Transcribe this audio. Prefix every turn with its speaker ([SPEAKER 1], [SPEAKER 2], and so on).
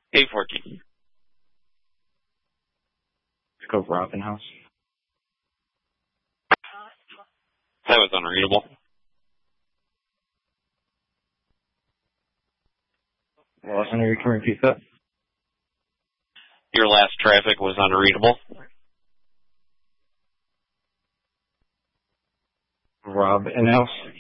[SPEAKER 1] 814.
[SPEAKER 2] Let's go Robin House.
[SPEAKER 1] That was unreadable.
[SPEAKER 2] Lawson, you can repeat that?
[SPEAKER 1] Your last traffic was unreadable.
[SPEAKER 2] Robin House.